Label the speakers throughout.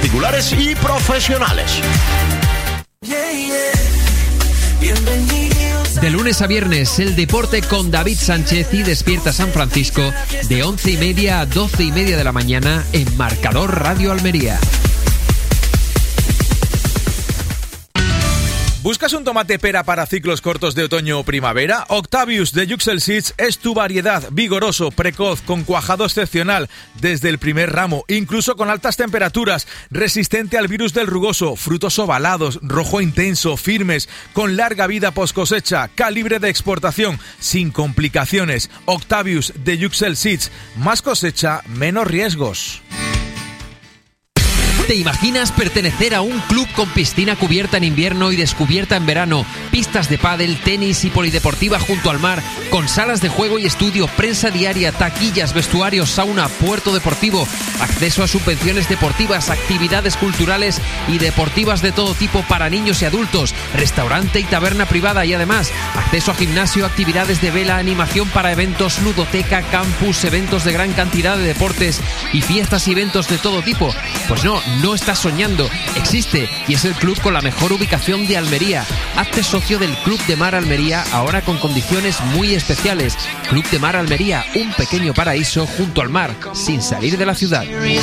Speaker 1: particulares y profesionales.
Speaker 2: De lunes a viernes, el deporte con David Sánchez y Despierta San Francisco, de 11:30 a 12:30 de la mañana en Marcador Radio Almería.
Speaker 3: ¿Buscas un tomate pera para ciclos cortos de otoño o primavera? Octavius de Yuxel Seeds es tu variedad, vigoroso, precoz, con cuajado excepcional desde el primer ramo, incluso con altas temperaturas, resistente al virus del rugoso, frutos ovalados, rojo intenso, firmes, con larga vida post cosecha, calibre de exportación, sin complicaciones. Octavius de Yuxel Seeds, más cosecha, menos riesgos.
Speaker 2: ¿Te imaginas pertenecer a un club con piscina cubierta en invierno y descubierta en verano, pistas de pádel, tenis y polideportiva junto al mar, con salas de juego y estudio, prensa diaria, taquillas, vestuarios, sauna, puerto deportivo, acceso a subvenciones deportivas, actividades culturales y deportivas de todo tipo para niños y adultos, restaurante y taberna privada y además acceso a gimnasio, actividades de vela, animación para eventos, ludoteca, campus, eventos de gran cantidad de deportes y fiestas y eventos de todo tipo? Pues no estás soñando, existe y es el club con la mejor ubicación de Almería. Hazte socio del Club de Mar Almería, ahora con condiciones muy especiales. Club de Mar Almería, un pequeño paraíso junto al mar, sin salir de la ciudad.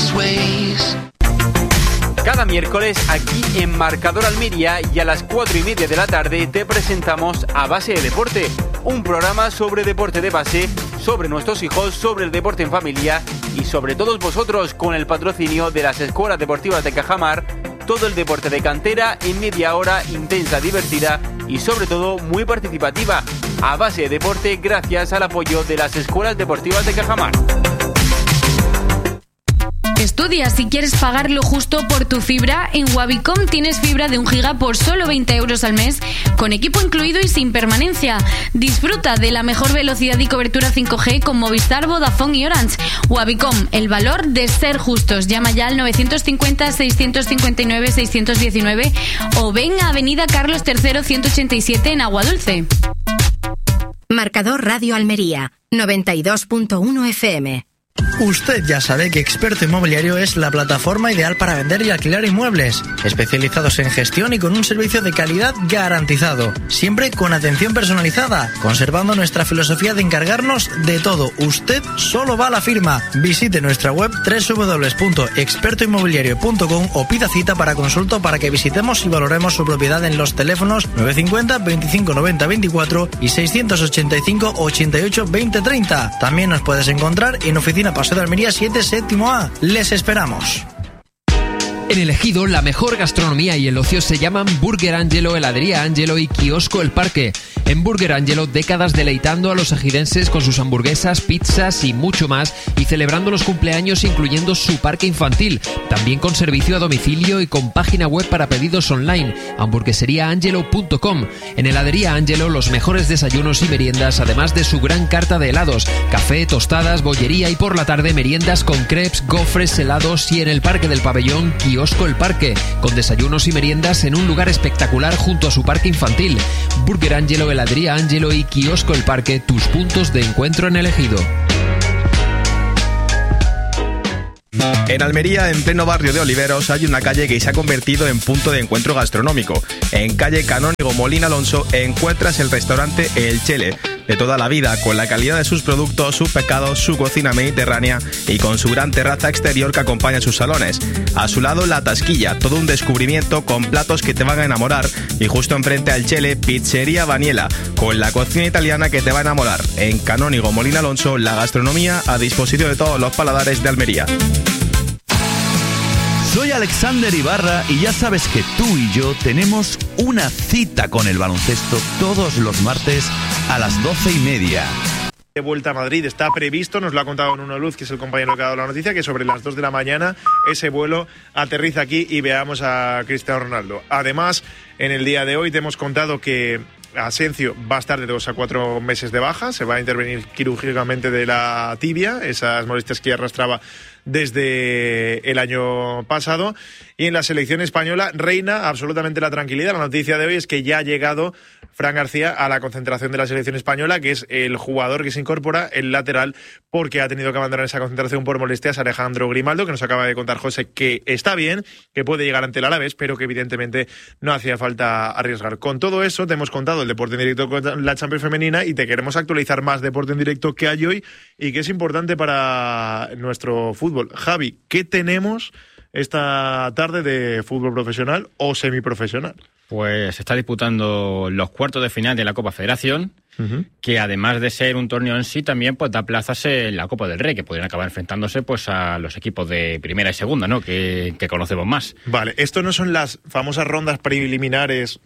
Speaker 4: Cada miércoles aquí en Marcador Almería y a las 4:30 de la tarde te presentamos A Base de Deporte, un programa sobre deporte de base, sobre nuestros hijos, sobre el deporte en familia y sobre todos vosotros, con el patrocinio de las escuelas deportivas de Cajamar. Todo el deporte de cantera en media hora, intensa, divertida y sobre todo muy participativa. A Base de Deporte, gracias al apoyo de las escuelas deportivas de Cajamar.
Speaker 5: Estudia si quieres pagar lo justo por tu fibra. En Wavicom tienes fibra de 1 giga por solo 20 euros al mes, con equipo incluido y sin permanencia. Disfruta de la mejor velocidad y cobertura 5G con Movistar, Vodafone y Orange. Wavicom, el valor de ser justos. Llama ya al 950-659-619 o ven a Avenida Carlos III 187 en Aguadulce.
Speaker 6: Marcador Radio Almería, 92.1 FM.
Speaker 7: Usted ya sabe que Experto Inmobiliario es la plataforma ideal para vender y alquilar inmuebles, especializados en gestión y con un servicio de calidad garantizado, siempre con atención personalizada, conservando nuestra filosofía de encargarnos de todo. Usted solo va a la firma. Visite nuestra web www.expertoinmobiliario.com o pida cita para consulta para que visitemos y valoremos su propiedad en los teléfonos 950 25 90 24 y 685 88 20 30. También nos puedes encontrar en oficina Paseo de Almería 7, séptimo A. Les esperamos.
Speaker 2: En el Ejido, la mejor gastronomía y el ocio se llaman Burger Angelo, Heladería Angelo y Kiosco El Parque. En Burger Angelo, décadas deleitando a los ejidenses con sus hamburguesas, pizzas y mucho más, y celebrando los cumpleaños incluyendo su parque infantil, también con servicio a domicilio y con página web para pedidos online, hamburgueseriaangelo.com. En Heladería Angelo, los mejores desayunos y meriendas, además de su gran carta de helados, café, tostadas, bollería y por la tarde meriendas con crepes, gofres, helados, y en el Parque del Pabellón, Kiosco El Parque, con desayunos y meriendas en un lugar espectacular junto a su parque infantil. Burger Angelo, Heladería Angelo y Kiosco El Parque, tus puntos de encuentro en el Ejido.
Speaker 8: En Almería, en pleno barrio de Oliveros, hay una calle que se ha convertido en punto de encuentro gastronómico. En calle Canónigo Molina Alonso encuentras el restaurante El Chele, de toda la vida, con la calidad de sus productos, sus pescados, su cocina mediterránea y con su gran terraza exterior que acompaña sus salones. A su lado, La Tasquilla, todo un descubrimiento con platos que te van a enamorar. Y justo enfrente al Chele, Pizzería Baniela, con la cocina italiana que te va a enamorar. En Canónigo Molina Alonso, la gastronomía a disposición de todos los paladares de Almería.
Speaker 9: Soy Alexander Ibarra y ya sabes que tú y yo tenemos una cita con el baloncesto todos los martes a las 12:30.
Speaker 10: De vuelta a Madrid está previsto, nos lo ha contado Nuno Luz, que es el compañero que ha dado la noticia, que sobre las 2 de la mañana ese vuelo aterriza aquí y veamos a Cristiano Ronaldo. Además, en el día de hoy te hemos contado que Asencio va a estar de 2 a 4 meses de baja, se va a intervenir quirúrgicamente de la tibia, esas molestias que arrastraba desde el año pasado. Y en la selección española reina absolutamente la tranquilidad. La noticia de hoy es que ya ha llegado Fran García a la concentración de la selección española, que es el jugador que se incorpora, el lateral, porque ha tenido que abandonar esa concentración por molestias, Alejandro Grimaldo, que nos acaba de contar José que está bien, que puede llegar ante el Alavés, pero que evidentemente no hacía falta arriesgar. Con todo eso te hemos contado el deporte en directo con la Champions femenina y te queremos actualizar más deporte en directo que hay hoy y que es importante para nuestro fútbol. Javi, ¿qué tenemos esta tarde de fútbol profesional o semiprofesional?
Speaker 11: Pues se está disputando los cuartos de final de la Copa Federación, que además de ser un torneo en sí, también pues da plazas en la Copa del Rey, que podrían acabar enfrentándose pues a los equipos de primera y segunda, ¿no? Que conocemos más.
Speaker 10: Vale, esto no son las famosas rondas preliminares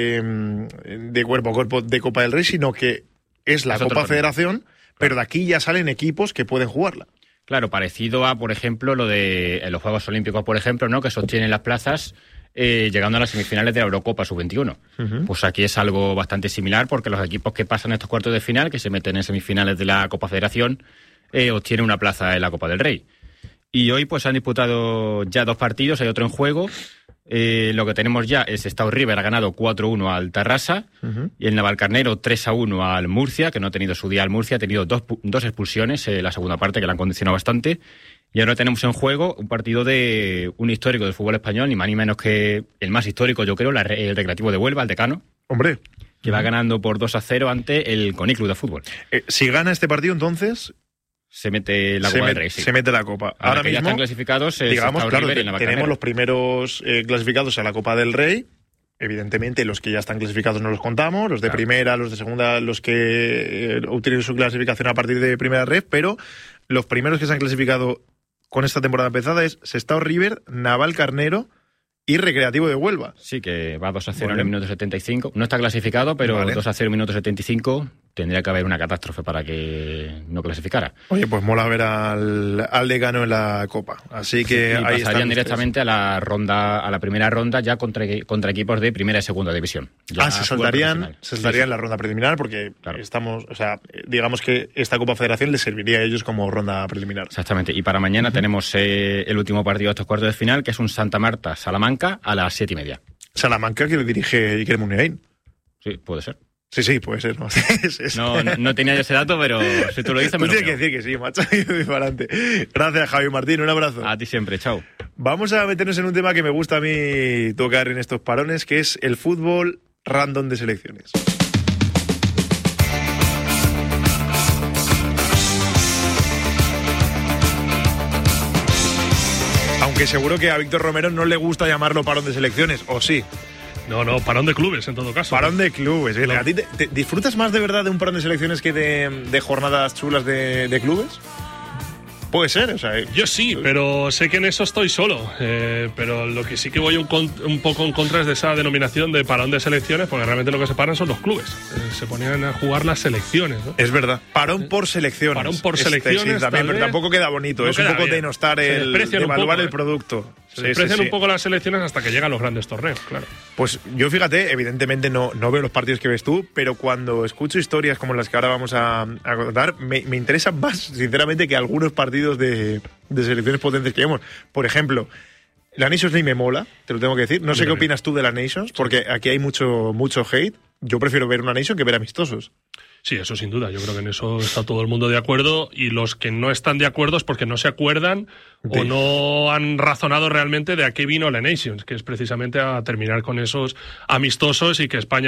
Speaker 10: de cuerpo a cuerpo de Copa del Rey, sino que es la Copa Federación, pero de aquí ya salen equipos que pueden jugarla.
Speaker 11: Claro, parecido a, por ejemplo, lo de los Juegos Olímpicos, por ejemplo, ¿no? Que sostienen las plazas llegando a las semifinales de la Eurocopa Sub-21. Pues aquí es algo bastante similar, porque los equipos que pasan estos cuartos de final, que se meten en semifinales de la Copa Federación, obtienen una plaza en la Copa del Rey. Y hoy pues han disputado ya 2 partidos, hay otro en juego. Lo que tenemos ya es Estado River ha ganado 4-1 al Tarrasa y el Navalcarnero 3-1 al Murcia, que no ha tenido su día al Murcia, ha tenido dos expulsiones en la segunda parte que le han condicionado bastante. Y ahora tenemos en juego un partido de un histórico del fútbol español, ni más ni menos que el más histórico, yo creo, el Recreativo de Huelva, el Decano.
Speaker 10: ¡Hombre!
Speaker 11: Que va ganando por 2-0 ante el CONI Club de Fútbol.
Speaker 10: Si gana este partido, entonces
Speaker 11: se mete la Copa del Rey, sí.
Speaker 10: Se mete la Copa.
Speaker 11: Ahora mismo ya están clasificados,
Speaker 10: digamos, claro, tenemos los primeros clasificados a la Copa del Rey. Evidentemente, los que ya están clasificados no los contamos, los de primera, los de segunda, los que obtienen su clasificación a partir de primera red, pero los primeros que se han clasificado con esta temporada empezada es Sestao River, Navalcarnero y Recreativo de Huelva.
Speaker 11: Sí, que va 2-0 en el minuto 75. No está clasificado, pero 2-0 en minuto 75 tendría que haber una catástrofe para que no clasificara.
Speaker 10: Oye, pues mola ver al Decano en la Copa. Así que
Speaker 11: sí, ahí pasarían directamente a la primera ronda ya contra equipos de primera y segunda división.
Speaker 10: Se saltarían la ronda preliminar porque estamos, o sea, digamos que esta Copa Federación les serviría a ellos como ronda preliminar.
Speaker 11: Exactamente. Y para mañana tenemos el último partido de estos cuartos de final, que es un Santa Marta-Salamanca a las 7:30.
Speaker 10: Salamanca, que lo dirige Iker Muniain.
Speaker 11: Sí, puede ser.
Speaker 10: Sí, puede ser.
Speaker 11: No tenía yo ese dato, pero si tú lo dices, me lo
Speaker 10: tienes que decir que sí, macho. Para adelante. Gracias, Javi Martín. Un abrazo.
Speaker 11: A ti siempre. Chao.
Speaker 10: Vamos a meternos en un tema que me gusta a mí tocar en estos parones, que es el fútbol random de selecciones. Aunque seguro que a Víctor Romero no le gusta llamarlo parón de selecciones, ¿o sí?
Speaker 12: No, parón de clubes en todo caso.
Speaker 10: Parón de clubes. ¿A ti te disfrutas más de verdad de un parón de selecciones que de jornadas chulas de clubes? Puede ser, o sea...
Speaker 12: Yo sí, pero sé que en eso estoy solo. Pero lo que sí que voy un poco en contra es de esa denominación de parón de selecciones, porque realmente lo que se paran son los clubes. Se ponían a jugar las selecciones, ¿no?
Speaker 10: Es verdad. Parón por selecciones.
Speaker 12: Parón por selecciones.
Speaker 10: Sí, también, pero tampoco queda bonito. No es un poco bien. Denostar devaluar el producto.
Speaker 12: Se desprecian un poco las selecciones hasta que llegan los grandes torneos, claro.
Speaker 10: Pues yo, fíjate, evidentemente no veo los partidos que ves tú, pero cuando escucho historias como las que ahora vamos a contar, me interesan más, sinceramente, que algunos partidos de selecciones potentes que vemos. Por ejemplo, la Nations League me mola, te lo tengo que decir. No sé qué opinas tú de la Nations, porque aquí hay mucho hate. Yo prefiero ver una Nation que ver amistosos.
Speaker 12: Sí, eso sin duda. Yo creo que en eso está todo el mundo de acuerdo, y los que no están de acuerdo es porque no se acuerdan o no han razonado realmente de a qué vino la Nations, que es precisamente a terminar con esos amistosos y que España